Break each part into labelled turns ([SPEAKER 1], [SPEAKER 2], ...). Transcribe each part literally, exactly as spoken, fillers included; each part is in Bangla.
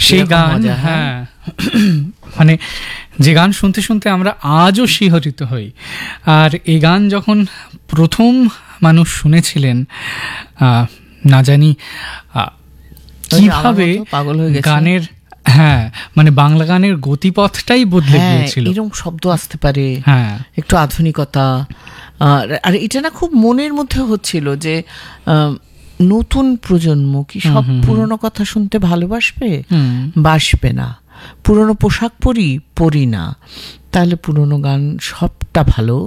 [SPEAKER 1] সেই গান, হ্যাঁ মানে যে গান শুনতে শুনতে আমরা আজও শিহরিত হই। আর এই গান যখন প্রথম মানুষ শুনেছিলেন, না জানি কিভাবে গানের, হ্যাঁ মানে বাংলা গানের গতিপথটাই বদলে গিয়েছিল।
[SPEAKER 2] এরকম শব্দ আসতে পারে, হ্যাঁ একটু আধুনিকতা। আর এটা না খুব মনের মধ্যে হচ্ছিল যে নতুন প্রজন্ম কি সব পুরনো কথা শুনতে ভালোবাসবে? বাসবে না। পুরনো পোশাক পরি পরি না, তাহলে পুরনো গান সবটা ভালো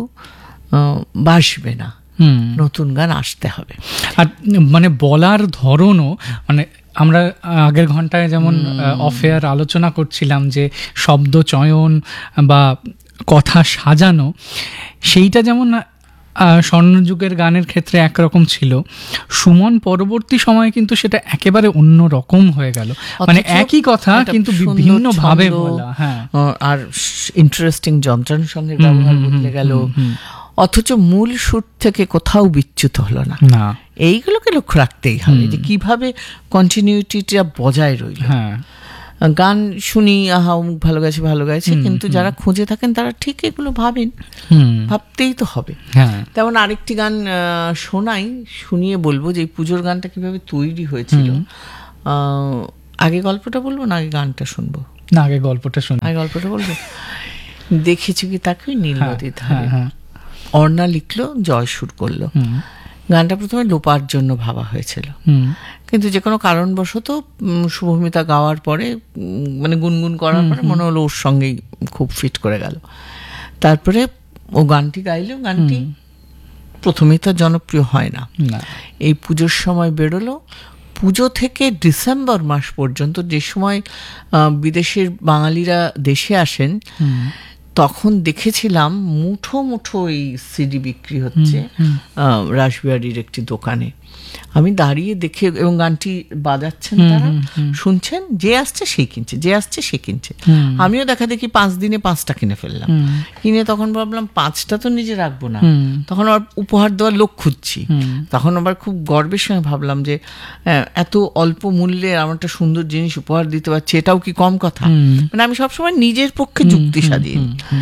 [SPEAKER 2] বাসবে না, নতুন গান আসতে হবে।
[SPEAKER 1] আর মানে বলার ধরনও, মানে আমরা আগের ঘন্টায় যেমন অফেয়ার আলোচনা করছিলাম যে শব্দ চয়ন বা কথা সাজানো, সেইটা যেমন স্বর্ণযুগের গানের ক্ষেত্রে একরকম ছিল, সুমন পরবর্তী সময়ে কিন্তু সেটা একেবারে অন্য রকম হয়ে গেল। মানে একই কথা কিন্তু বিভিন্ন ভাবে বলা, হ্যাঁ
[SPEAKER 2] আর ইন্টারেস্টিং যন্ত্রাংশের সঙ্গে ব্যবহার বদলে গেল, অথচ মূল সুর থেকে কোথাও বিচ্যুত হলো না। এইগুলোকে লক্ষ্য রাখতেই হবে যে কিভাবে কন্টিনিউটিটা বজায় রইল।
[SPEAKER 1] হ্যাঁ
[SPEAKER 2] গান শুনি, আহা অমুক ভালো গাইছে ভালো গাইছে, কিন্তু যারা খুঁজে থাকেন তারা ঠিক এগুলো ভাবেন, ভাবতেই তো হবে। তেমন আরেকটি গান শোনাই, শুনিয়ে বলবো যে এই পুজোর গানটা কিভাবে তৈরি হয়েছিল। আগে গল্পটা বলবো না আগে গানটা শুনবো?
[SPEAKER 1] না আগে গল্পটা শুনবো।
[SPEAKER 2] আগে গল্পটা বলবো। দেখেছি কি তাকে নীল নদীর ধারে, অর্ণা লিখলো, জয় সুর করলো। গানটা প্রথমে লোপার জন্য ভাবা হয়েছিল, কিন্তু যে কোনো কারণবশত শুভমিতা গাওয়ার পরে মানে গুনগুন করার পরে মনে হলো ওর সঙ্গেই খুব ফিট করে গেল। তারপরে ও গানটি গাইলো। গানটি প্রথমেই তো জনপ্রিয় হয় না, এই পুজোর সময় বেরোলো। পুজো থেকে ডিসেম্বর মাস পর্যন্ত, যে সময় বিদেশের বাঙালিরা দেশে আসেন, তখন দেখেছিলাম মুঠো মুঠো এই সিডি বিক্রি হচ্ছে রাসবিহারীর একটি দোকানে। আমি দাঁড়িয়ে দেখে, এবং গানটি বাজাচ্ছেন তারা, শুনছেন, যে আসছে সেই কিনছে, যে আসছে সে কিনছে। আমিও দেখা দেখি পাঁচ দিনে পাঁচটা কিনে ফেললাম। কিনে তখন ভাবলাম পাঁচটা তো নিজে রাখবো না, তখন আবার উপহার দেওয়ার লোক খুঁজছি। তখন আবার খুব গর্বের সঙ্গে ভাবলাম যে এত অল্প মূল্যে আমার একটা সুন্দর জিনিস উপহার দিতে পারছি, এটাও কি কম কথা? মানে আমি সবসময় নিজের পক্ষে যুক্তি সাজিয়ে।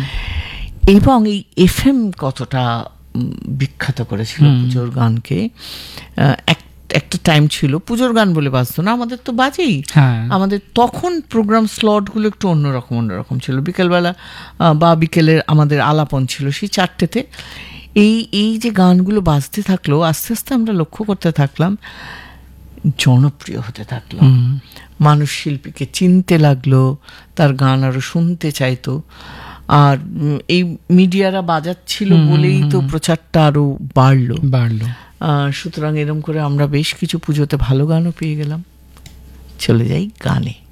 [SPEAKER 2] এবং এই এফ এম কতটা বিখ্যাত করেছিল পুজোর গানকে। একটা টাইম ছিল পুজোর গান বলে বাজতো না, আমাদের তো বাজেই। আমাদের তখন প্রোগ্রাম স্লটগুলো একটু অন্যরকম অন্যরকম ছিল। বিকেলবেলা বা বিকেলের আমাদের আলাপন ছিল সেই চারটেতে। এই এই যে গানগুলো বাজতে থাকলো, আস্তে আস্তে আমরা লক্ষ্য করতে থাকলাম জনপ্রিয় হতে থাকলো। মানুষ শিল্পীকে চিনতে লাগলো, তার গান আরো শুনতে চাইতো। আর এই মিডিয়ারা বাজাচ্ছিল বলেই তো প্রচারটা আরো বাড়লো
[SPEAKER 1] বাড়লো
[SPEAKER 2] সুতরাং এরকম করে আমরা বেশ কিছু পুজোতে ভালো গানও পেয়ে গেলাম। চলে যাই গানে।